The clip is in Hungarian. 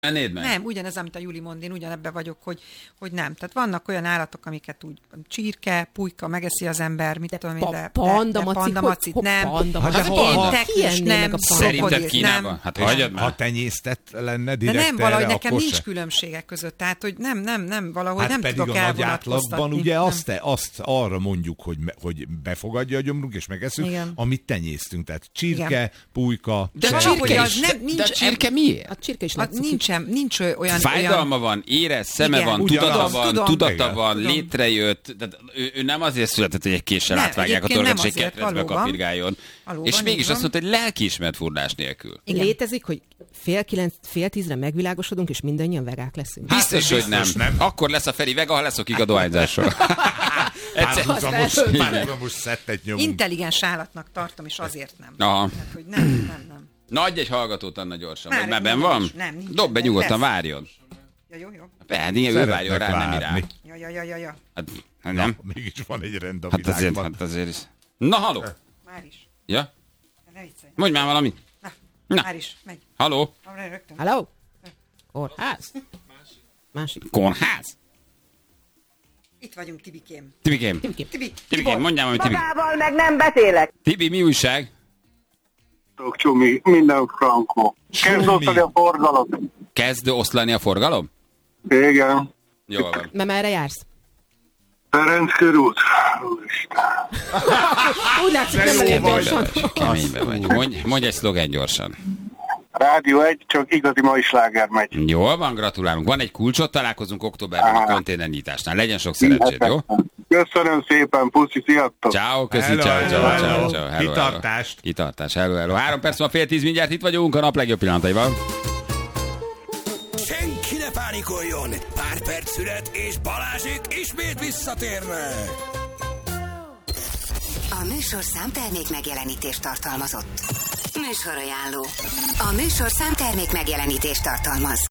Nem, ugyanez, amit a Juli mond, én ugyanebben vagyok, hogy nem. Tehát vannak olyan állatok, amiket úgy csirke, pulyka, megeszi az ember, mit tudom én, de pandamacit nem. Teknős nem, szerinted Kínában? Hát hagyjad már. Ha tenyésztett lenne direkt erre, de nem, valahogy nekem nincs különbségek között, tehát hogy nem, valahogy nem tudok elvonatkoztatni. Hát pedig a nagy átlagban ugye azt arra mondjuk, hogy befogadja a gyomrunk és megeszünk, amit tenyésztünk. Tehát csirke, pulyka. De a csirke miért? A csirke is látszik. Nincs olyan... Fájdalma van, érez, szeme van, tudata van, létrejött. Ő nem azért született, hogy egy késsel átvágják a torkát, és egy ketrecbe kapirgáljon. És mégis azt mondta, hogy lelkiismert furdás nélkül. Létezik, hogy 8:30-re megvilágosodunk, és mindannyian vegák leszünk. Biztos, hogy nem. Akkor lesz a Feri vega, ha leszokik a dohányzásról. Párhuzamos szettet nyomunk. Intelligens állatnak tartom, és azért nem. Aha. Tehát, hogy nem. Na, adj egy hallgatót, Anna, gyorsan. Már benn van? Nem. Dob be nyugodtan, várjon. Ja, jó. Pedig ő várjon rá, nem irán. Ja. Hát, nem? Mégis van egy rend a világban. Hát azért is. Na, haló. Már is. Ja? Ne viccelj. Mondj már valamit. Na. Már is, megy. Haló. Halló? Kórház? Másik. Kórház? Itt vagyunk, Tibikém. Tibikém, mondjál valamit, Tibi. Magával meg nem beszélek. Tibi, mi újság? Csumi, minden frankó. Kezd osztani a forgalom. Kezd oszlani a forgalom? Igen. Jól van. Mert merre jársz? Ferenc körút. Úgy látszik, nem elég gyorsan. Keménybe vagy. Mondj egy szlogen gyorsan. Rádió 1, csak igazi mai sláger megy. Jól van, gratulálunk. Van egy kulcsot, találkozunk októberben a konténer nyitásnál. Legyen sok szerencsét, jó? Köszönöm szépen, puszi, sziasztok! Ciao, köszi, ciao. Kitartást. Hello. 3 perc van, 9:30, mindjárt itt vagyunk a nap legjobb pillanataival. Senki ne pánikoljon! Pár perc szület, és Balázsék ismét visszatérnek! A műsorszám termék megjelenítést tartalmazott. Műsorajánló. A műsorszám termék megjelenítést tartalmaz.